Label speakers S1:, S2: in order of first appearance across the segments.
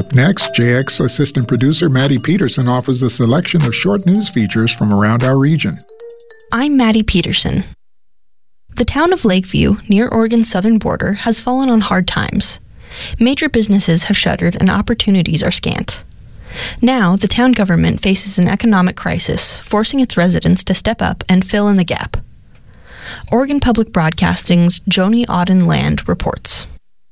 S1: Up next, JX assistant producer Maddie Peterson offers a selection of short news features from around our region.
S2: I'm Maddie Peterson. The town of Lakeview, near Oregon's southern border, has fallen on hard times. Major businesses have shuttered and opportunities are scant. Now, the town government faces an economic crisis, forcing its residents to step up and fill in the gap. Oregon Public Broadcasting's Joni Auden-Land reports.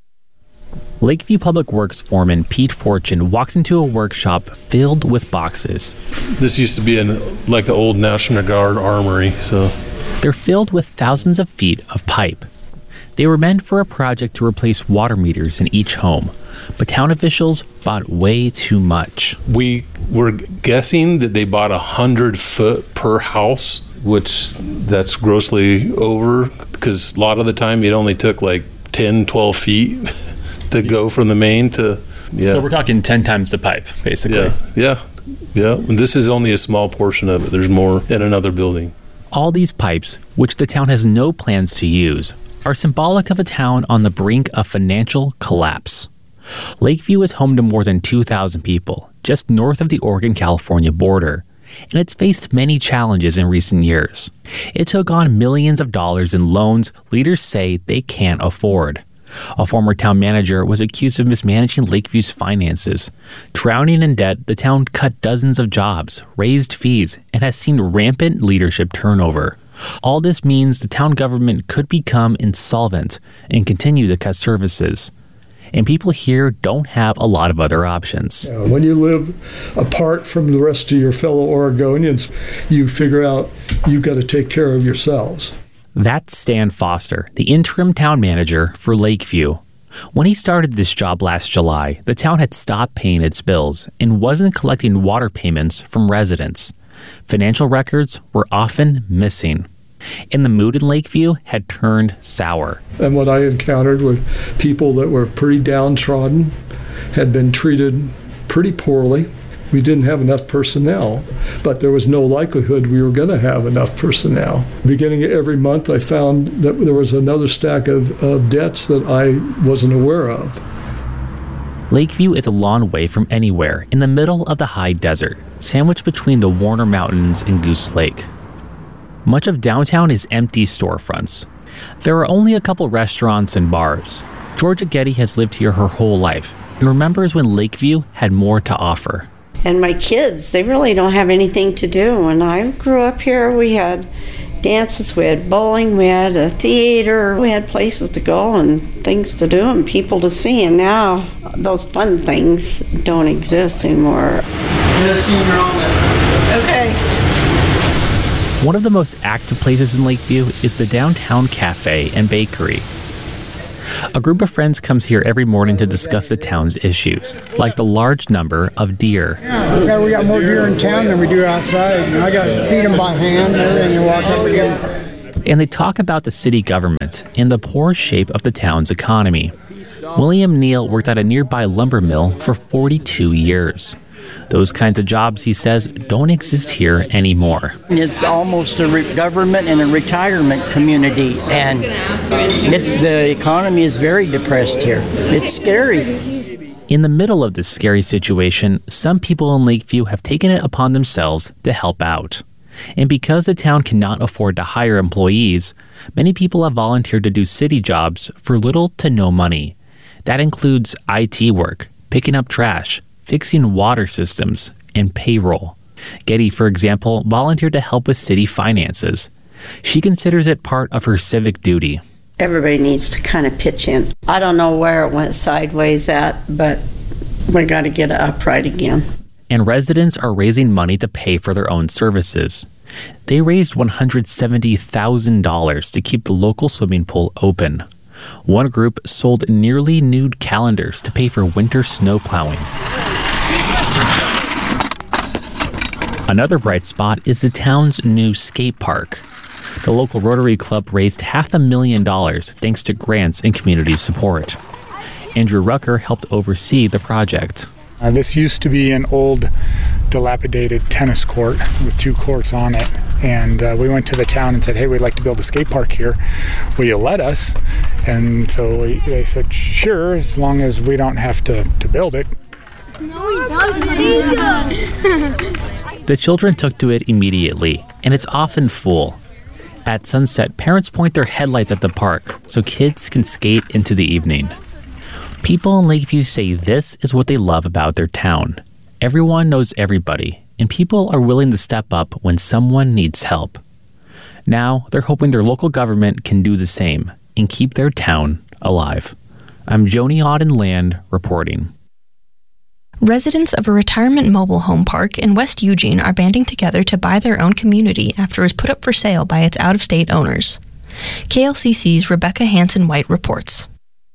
S3: Lakeview Public Works foreman Pete Fortune walks into a workshop filled with boxes.
S4: This used to be like an old National Guard armory, so...
S3: They're filled with thousands of feet of pipe. They were meant for a project to replace water meters in each home, but town officials bought way too much.
S4: We were guessing that they bought 100 foot per house, which that's grossly over, because a lot of the time it only took like 10, 12 feet to go from the main to... Yeah.
S3: So we're talking 10 times the pipe, basically.
S4: Yeah. And this is only a small portion of it. There's more in another building.
S3: All these pipes, which the town has no plans to use, are symbolic of a town on the brink of financial collapse. Lakeview is home to more than 2,000 people, just north of the Oregon-California border, and it's faced many challenges in recent years. It took on millions of dollars in loans leaders say they can't afford. A former town manager was accused of mismanaging Lakeview's finances. Drowning in debt, the town cut dozens of jobs, raised fees, and has seen rampant leadership turnover. All this means the town government could become insolvent and continue to cut services. And people here don't have a lot of other options.
S5: When you live apart from the rest of your fellow Oregonians, you figure out you've got to take care of yourselves.
S3: That's Stan Foster, the interim town manager for Lakeview. When he started this job last July, the town had stopped paying its bills and wasn't collecting water payments from residents. Financial records were often missing, and the mood in Lakeview had turned sour.
S5: And what I encountered were people that were pretty downtrodden, had been treated pretty poorly. We didn't have enough personnel, but there was no likelihood we were going to have enough personnel. Beginning of every month, I found that there was another stack of debts that I wasn't aware of.
S3: Lakeview is a long way from anywhere in the middle of the high desert, sandwiched between the Warner Mountains and Goose Lake. Much of downtown is empty storefronts. There are only a couple restaurants and bars. Georgia Getty has lived here her whole life and remembers when Lakeview had more to offer.
S6: And my kids, they really don't have anything to do. When I grew up here, we had dances, we had bowling, we had a theater, we had places to go and things to do and people to see. And now those fun things don't exist anymore. Okay.
S3: One of the most active places in Lakeview is the downtown cafe and bakery. A group of friends comes here every morning to discuss the town's issues, like the large number of deer.
S7: Yeah, we got more deer in town than we do outside. I got to feed them by hand, and you walk up again.
S3: And they talk about the city government and the poor shape of the town's economy. William Neal worked at a nearby lumber mill for 42 years. Those kinds of jobs, he says, don't exist here anymore.
S8: It's almost a government and a retirement community, and the economy is very depressed here. It's scary.
S3: In the middle of this scary situation, some people in Lakeview have taken it upon themselves to help out. And because the town cannot afford to hire employees, many people have volunteered to do city jobs for little to no money. That includes IT work, picking up trash, fixing water systems, and payroll. Getty, for example, volunteered to help with city finances. She considers it part of her civic duty.
S6: Everybody needs to kind of pitch in. I don't know where it went sideways at, but we got to get it upright again.
S3: And residents are raising money to pay for their own services. They raised $170,000 to keep the local swimming pool open. One group sold nearly nude calendars to pay for winter snow plowing. Another bright spot is the town's new skate park. The local Rotary Club raised $500,000 thanks to grants and community support. Andrew Rucker helped oversee the project.
S9: This used to be an old, dilapidated tennis court with 2 courts on it. And we went to the town and said, hey, we'd like to build a skate park here. Will you let us? And so they said, sure, as long as we don't have to build it.
S3: The children took to it immediately, and it's often full. At sunset, parents point their headlights at the park so kids can skate into the evening. People in Lakeview say this is what they love about their town. Everyone knows everybody, and people are willing to step up when someone needs help. Now, they're hoping their local government can do the same and keep their town alive. I'm Joni Auden-Land reporting.
S2: Residents of a retirement mobile home park in West Eugene are banding together to buy their own community after it was put up for sale by its out-of-state owners. KLCC's Rebecca Hansen-White reports.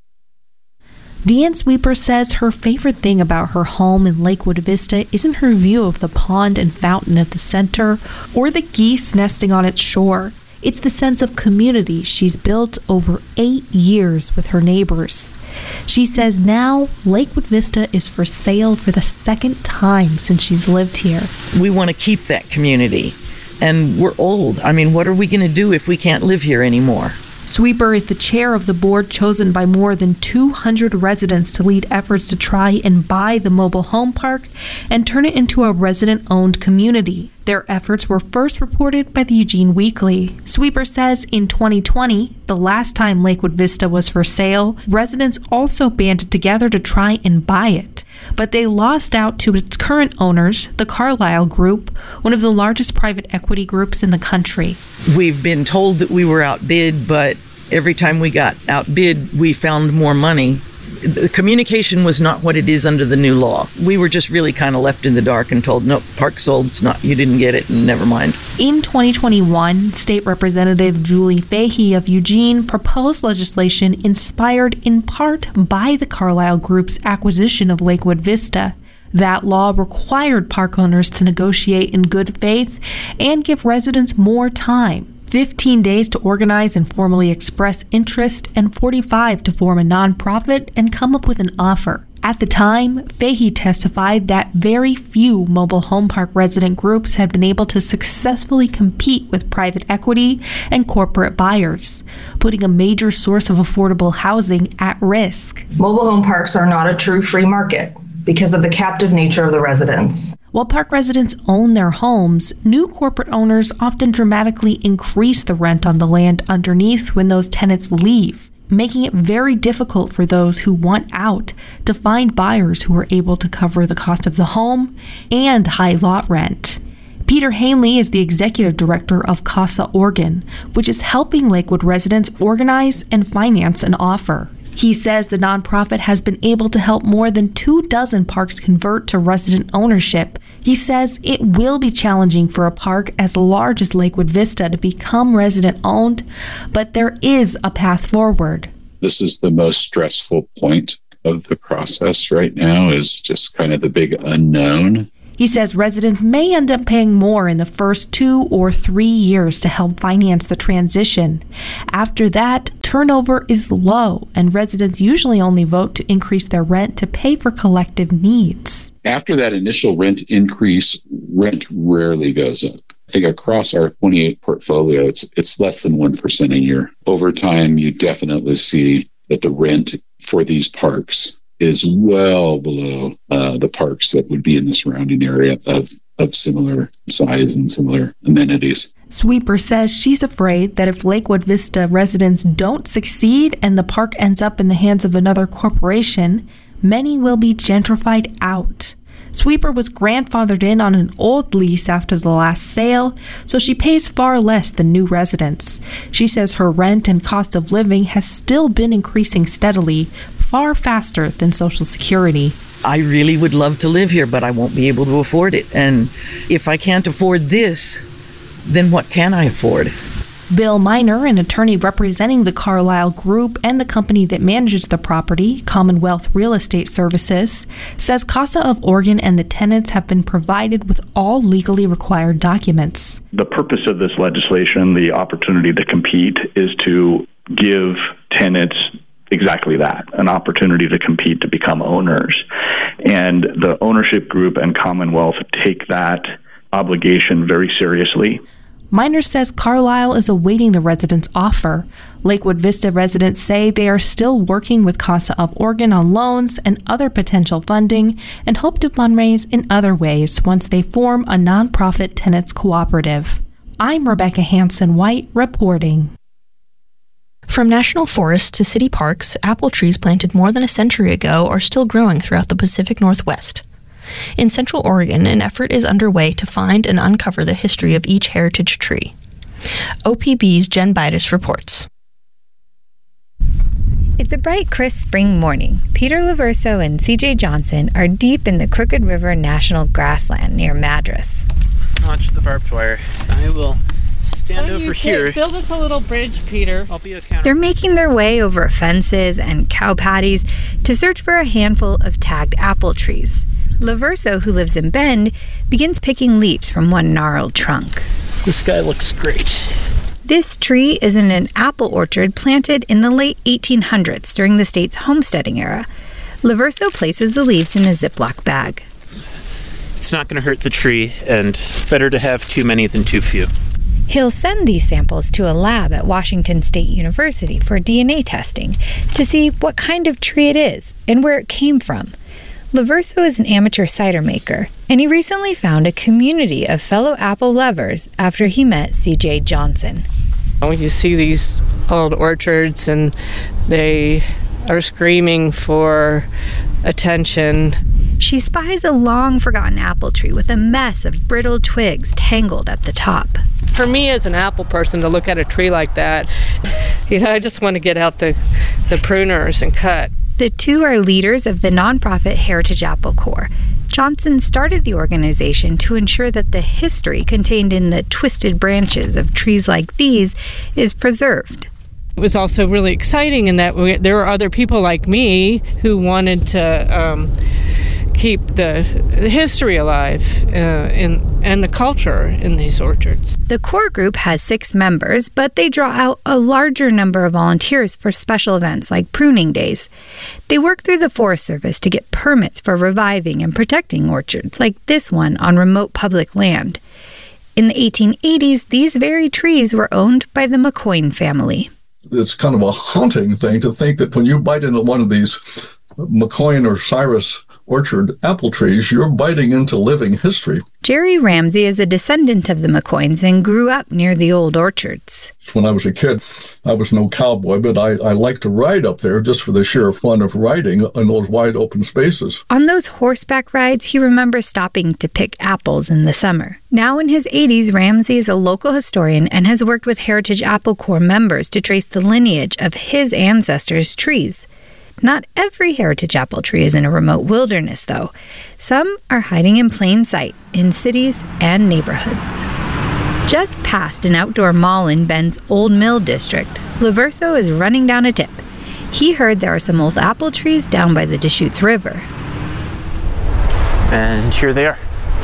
S10: Deanne Sweeper says her favorite thing about her home in Lakewood Vista isn't her view of the pond and fountain at the center or the geese nesting on its shore. It's the sense of community she's built over 8 years with her neighbors. She says now Lakewood Vista is for sale for the second time since she's lived here.
S11: We want to keep that community, and we're old. I mean, what are we going to do if we can't live here anymore?
S10: Sweeper is the chair of the board chosen by more than 200 residents to lead efforts to try and buy the mobile home park and turn it into a resident-owned community. Their efforts were first reported by the Eugene Weekly. Sweeper says in 2020, the last time Lakewood Vista was for sale, residents also banded together to try and buy it. But they lost out to its current owners, the Carlyle Group, one of the largest private equity groups in the country.
S11: We've been told that we were outbid, but every time we got outbid, we found more money. The communication was not what it is under the new law. We were just really kind of left in the dark and told, nope, park sold, it's not, you didn't get it, and never mind.
S10: In 2021, State Representative Julie Fahey of Eugene proposed legislation inspired in part by the Carlyle Group's acquisition of Lakewood Vista. That law required park owners to negotiate in good faith and give residents more time. 15 days to organize and formally express interest, and 45 to form a nonprofit and come up with an offer. At the time, Fahey testified that very few mobile home park resident groups had been able to successfully compete with private equity and corporate buyers, putting a major source of affordable housing at risk.
S12: Mobile home parks are not a true free market because of the captive nature of the residents.
S10: While park residents own their homes, new corporate owners often dramatically increase the rent on the land underneath when those tenants leave, making it very difficult for those who want out to find buyers who are able to cover the cost of the home and high lot rent. Peter Hanley is the executive director of CASA Oregon, which is helping Lakewood residents organize and finance an offer. He says the nonprofit has been able to help more than 24 parks convert to resident ownership. He says it will be challenging for a park as large as Lakewood Vista to become resident-owned, but there is a path forward.
S13: This is the most stressful point of the process right now, is just kind of the big unknown.
S10: He says residents may end up paying more in the first 2 or 3 years to help finance the transition. After that, turnover is low, and residents usually only vote to increase their rent to pay for collective needs.
S13: After that initial rent increase, rent rarely goes up. I think across our 28 portfolio, it's less than 1% a year. Over time, you definitely see that the rent for these parks is well below the parks that would be in the surrounding area of similar size and similar amenities.
S10: Sweeper says she's afraid that if Lakewood Vista residents don't succeed and the park ends up in the hands of another corporation, many will be gentrified out. Sweeper was grandfathered in on an old lease after the last sale, so she pays far less than new residents. She says her rent and cost of living has still been increasing steadily, far faster than Social Security.
S11: I really would love to live here, but I won't be able to afford it. And if I can't afford this, then what can I afford?
S10: Bill Miner, an attorney representing the Carlyle Group and the company that manages the property, Commonwealth Real Estate Services, says CASA of Oregon and the tenants have been provided with all legally required documents.
S14: The purpose of this legislation, the opportunity to compete, is to give tenants exactly that, an opportunity to compete to become owners. And the ownership group and Commonwealth take that obligation very seriously.
S10: Miners says Carlisle is awaiting the residents' offer. Lakewood Vista residents say they are still working with CASA of Oregon on loans and other potential funding and hope to fundraise in other ways once they form a nonprofit tenants cooperative. I'm Rebecca Hanson-White reporting.
S2: From national forests to city parks, apple trees planted more than a century ago are still growing throughout the Pacific Northwest. In Central Oregon, an effort is underway to find and uncover the history of each heritage tree. OPB's Jen Bidas reports.
S15: It's a bright, crisp spring morning. Peter Laverso and CJ Johnson are deep in the Crooked River National Grassland near Madras.
S16: Launch the barbed wire. I will stand over here.
S17: Build us a little bridge, Peter.
S16: I'll be a counter.
S15: They're making their way over fences and cow patties to search for a handful of tagged apple trees. Laverso, who lives in Bend, begins picking leaves from one gnarled trunk.
S16: This guy looks great.
S15: This tree is in an apple orchard planted in the late 1800s during the state's homesteading era. Laverso places the leaves in a Ziploc bag.
S16: It's not going to hurt the tree, and better to have too many than too few.
S15: He'll send these samples to a lab at Washington State University for DNA testing to see what kind of tree it is and where it came from. Laverso is an amateur cider maker, and he recently found a community of fellow apple lovers after he met CJ Johnson.
S17: You see these old orchards and they are screaming for attention.
S15: She spies a long-forgotten apple tree with a mess of brittle twigs tangled at the top.
S17: For me as an apple person to look at a tree like that, I just want to get out the pruners and cut.
S15: The two are leaders of the nonprofit Heritage Apple Corps. Johnson started the organization to ensure that the history contained in the twisted branches of trees like these is preserved.
S17: It was also really exciting in that there were other people like me who wanted to keep the history alive and the culture in these orchards.
S15: The core group has 6 members, but they draw out a larger number of volunteers for special events like pruning days. They work through the Forest Service to get permits for reviving and protecting orchards like this one on remote public land. In the 1880s, these very trees were owned by the McCoyne family.
S18: It's kind of a haunting thing to think that when you bite into one of these McCoyne or Cyrus orchard apple trees, you're biting into living history.
S15: Jerry Ramsey is a descendant of the McCoynes and grew up near the old orchards.
S18: When I was a kid, I was no cowboy, but I liked to ride up there just for the sheer fun of riding in those wide open spaces.
S15: On those horseback rides, he remembers stopping to pick apples in the summer. Now in his 80s, Ramsey is a local historian and has worked with Heritage Apple Corps members to trace the lineage of his ancestors' trees. Not every heritage apple tree is in a remote wilderness, though. Some are hiding in plain sight in cities and neighborhoods. Just past an outdoor mall in Bend's Old Mill district, Laverso is running down a tip. He heard there are some old apple trees down by the Deschutes River.
S16: And here they are.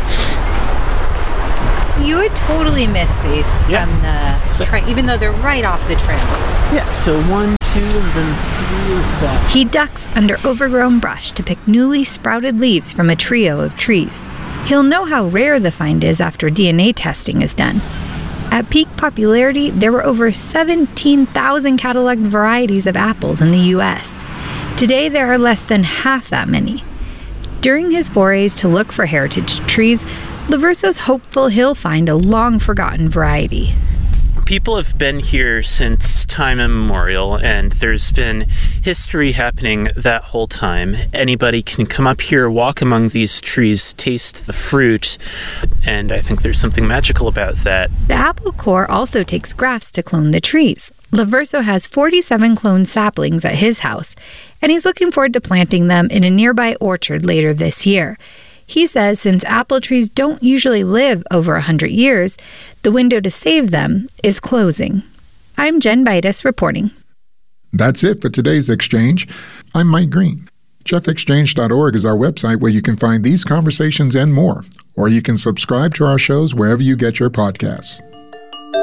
S15: You would totally miss these from the trail, even though they're right off the trail.
S16: Yeah, so 1, 2, and then 3 is that.
S15: He ducks under overgrown brush to pick newly sprouted leaves from a trio of trees. He'll know how rare the find is after DNA testing is done. At peak popularity, there were over 17,000 cataloged varieties of apples in the U.S. Today, there are less than half that many. During his forays to look for heritage trees, Laverso's hopeful he'll find a long-forgotten variety.
S16: People have been here since time immemorial, and there's been history happening that whole time. Anybody can come up here, walk among these trees, taste the fruit, and I think there's something magical about that.
S15: The Apple Corps also takes grafts to clone the trees. Laverso has 47 cloned saplings at his house, and he's looking forward to planting them in a nearby orchard later this year. He says since apple trees don't usually live over 100 years, the window to save them is closing. I'm Jen Bidas reporting.
S1: That's it for today's Exchange. I'm Mike Green. JeffExchange.org is our website where you can find these conversations and more, or you can subscribe to our shows wherever you get your podcasts.